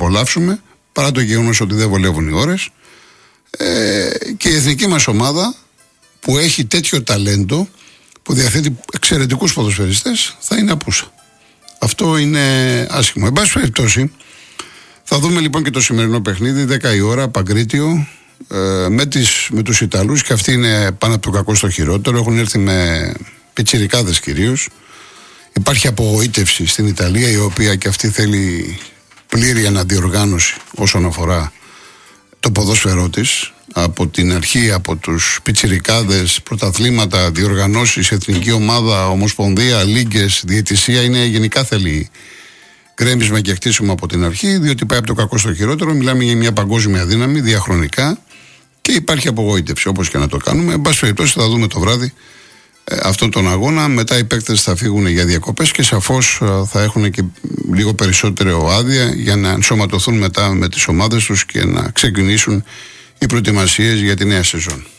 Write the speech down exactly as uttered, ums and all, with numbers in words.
απολαύσουμε, παρά το γεγονός ότι δεν βολεύουν οι ώρες. Ε, και η εθνική μας ομάδα που έχει τέτοιο ταλέντο, που διαθέτει εξαιρετικούς ποδοσφαιριστές, θα είναι απούσα. Αυτό είναι άσχημο. Εν πάση περιπτώσει, θα δούμε λοιπόν και το σημερινό παιχνίδι, δέκα η ώρα, Παγκρίτιο, ε, με, τις, με τους Ιταλούς, και αυτοί είναι πάνω από το κακό στο χειρότερο. Έχουν έρθει με πιτσιρικάδες κυρίως. Υπάρχει απογοήτευση στην Ιταλία, η οποία και αυτή θέλει πλήρη αναδιοργάνωση όσον αφορά το ποδόσφαιρό της. Από την αρχή, από τους πιτσιρικάδες, πρωταθλήματα, διοργανώσεις, εθνική ομάδα, ομοσπονδία, λίγκες, διαιτησία, είναι γενικά θέλει γκρέμισμα και χτίσιμο από την αρχή, διότι πάει από το κακό στο χειρότερο. Μιλάμε για μια παγκόσμια δύναμη διαχρονικά και υπάρχει απογοήτευση, όπως και να το κάνουμε. Εν πάση περιπτώσει, θα δούμε το βράδυ ε, αυτόν τον αγώνα. Μετά οι παίκτες θα φύγουν για διακοπές και σαφώς ε, θα έχουν και λίγο περισσότερο άδεια για να ενσωματωθούν μετά με τις ομάδες τους και να ξεκινήσουν οι προετοιμασίες για τη νέα σεζόν.